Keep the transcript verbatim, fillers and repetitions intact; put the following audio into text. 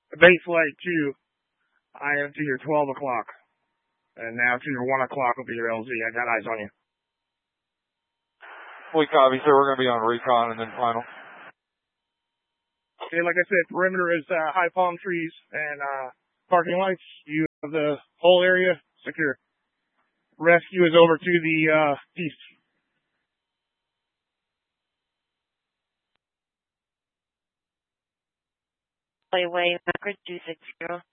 Base flight two, I am to your twelve o'clock. And now to your one o'clock will be your L Z. I got eyes on you. We copy, sir. We're going to be on recon and then final. Okay, like I said, perimeter is uh, high palm trees and uh, parking lights. You have the whole area secure. Rescue is over to the uh, east. Playway, Packard two six zero.